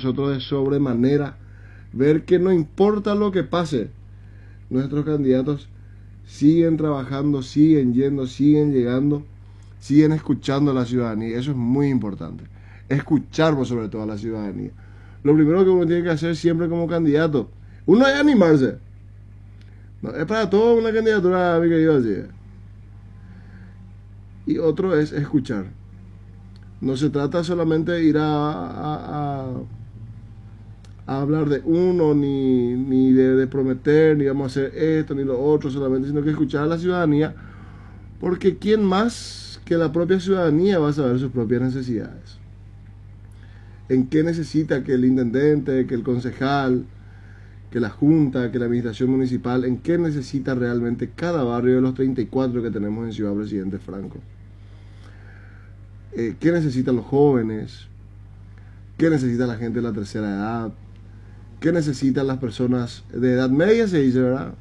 nosotros de sobremanera ver que no importa lo que pase, nuestros candidatos siguen trabajando, siguen yendo, siguen llegando, siguen escuchando a la ciudadanía. Eso es muy importante. Escuchar sobre todo a la ciudadanía. Lo primero que uno tiene que hacer siempre como candidato, uno es animarse. No, es para todo una candidatura, mi querido así. Y otro es escuchar. No se trata solamente de ir a hablar de uno, ni de prometer, ni vamos a hacer esto, ni lo otro solamente, sino que escuchar a la ciudadanía, porque ¿quién más que la propia ciudadanía va a saber sus propias necesidades? ¿En qué necesita que el intendente, que el concejal, que la junta, que la administración municipal, en qué necesita realmente cada barrio de los 34 que tenemos en Ciudad Presidente Franco? ¿Qué necesitan los jóvenes? ¿Qué necesita la gente de la tercera edad? ¿Qué necesitan las personas de edad media, se dice, verdad?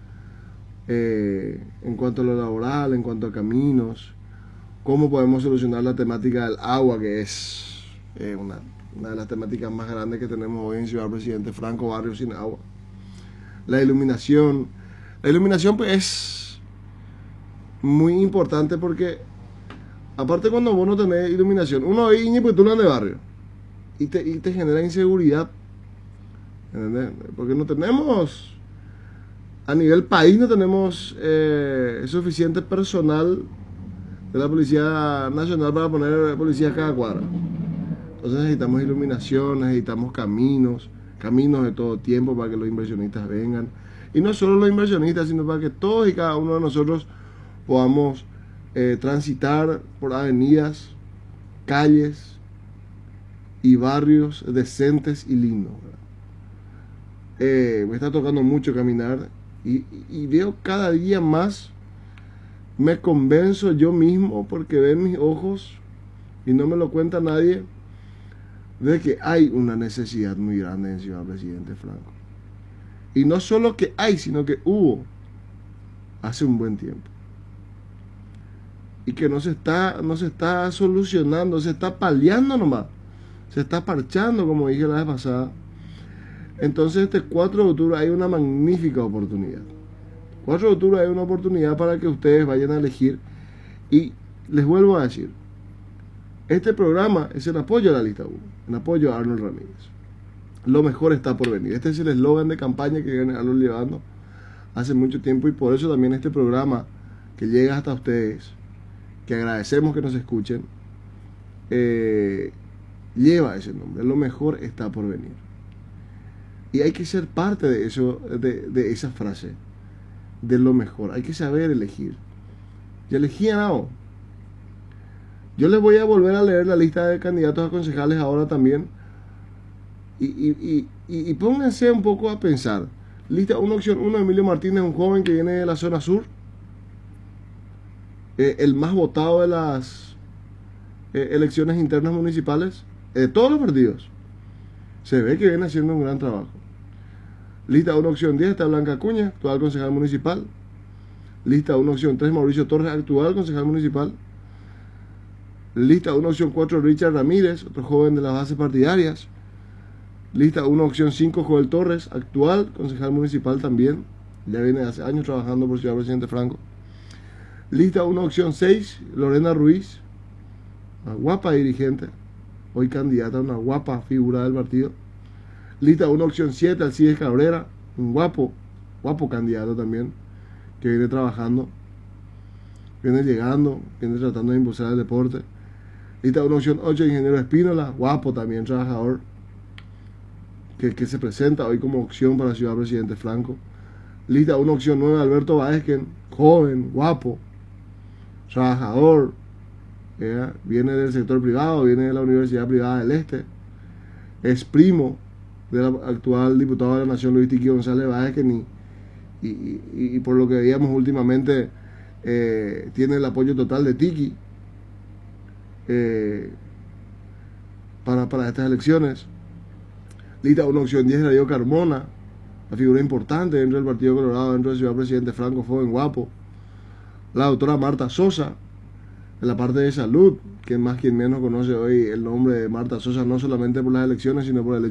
En cuanto a lo laboral, en cuanto a caminos, ¿cómo podemos solucionar la temática del agua, que es una de las temáticas más grandes que tenemos hoy en Ciudad Presidente Franco, barrios sin agua? La iluminación. La iluminación pues es muy importante porque, aparte cuando vos no tenés iluminación, uno ve Iñiputulan de barrio y te genera inseguridad. ¿Entendés? Porque no tenemos, a nivel país no tenemos suficiente personal de la Policía Nacional para poner policías cada cuadra. Entonces necesitamos iluminación, necesitamos caminos de todo tiempo para que los inversionistas vengan. Y no solo los inversionistas, sino para que todos y cada uno de nosotros podamos transitar por avenidas, calles y barrios decentes y lindos. Me está tocando mucho caminar y veo cada día más, me convenzo yo mismo porque ven mis ojos y no me lo cuenta nadie, de que hay una necesidad muy grande en Ciudad Presidente Franco. Y no solo que hay, sino que hubo hace un buen tiempo. Y que no se está solucionando, se está paliando nomás. Se está parchando, como dije la vez pasada. Entonces este 4 de octubre hay una magnífica oportunidad. 4 de octubre hay una oportunidad para que ustedes vayan a elegir. Y les vuelvo a decir, este programa es en apoyo a la lista 1, en apoyo a Arnold Ramírez. Lo mejor está por venir. Este es el eslogan de campaña que viene Arnold llevando hace mucho tiempo, y por eso también este programa que llega hasta ustedes, que agradecemos que nos escuchen, lleva ese nombre. Lo mejor está por venir. Y hay que ser parte de eso, de esa frase, de lo mejor. Hay que saber elegir. Y elegí a Nao. Yo les voy a volver a leer la lista de candidatos a concejales ahora también. Y pónganse un poco a pensar. Lista 1, opción 1, Emilio Martínez, un joven que viene de la zona sur. El más votado de las elecciones internas municipales. De todos los partidos. Se ve que viene haciendo un gran trabajo. Lista 1, opción 10, está Blanca Acuña, actual concejal municipal. Lista 1, opción 3, Mauricio Torres, actual concejal municipal. Lista 1, opción 4, Richard Ramírez, otro joven de las bases partidarias. Lista 1, opción 5, Joel Torres, actual concejal municipal también. Ya viene hace años trabajando por Ciudad Presidente Franco. Lista 1, opción 6, Lorena Ruiz, una guapa dirigente, hoy candidata, una guapa figura del partido. Lista 1, opción 7, Alcides Cabrera, un guapo candidato también, que viene trabajando, viene llegando, viene tratando de impulsar el deporte. Lista 1, opción 8, Ingeniero Espínola, guapo también, trabajador, que se presenta hoy como opción para Ciudad Presidente Franco. Lista 1, opción 9, Alberto Baezquen, joven, guapo, trabajador, viene del sector privado, viene de la Universidad Privada del Este, es primo del actual diputado de la Nación, Luis Tiki González Baezquen, y por lo que veíamos últimamente, tiene el apoyo total de Tiki para estas elecciones. Lista 1, opción 10, Darío Carmona, la figura importante dentro del Partido Colorado, dentro de Ciudad Presidente Franco, joven, guapo. La doctora Marta Sosa, en la parte de salud, quien más quien menos conoce hoy el nombre de Marta Sosa, no solamente por las elecciones, sino por el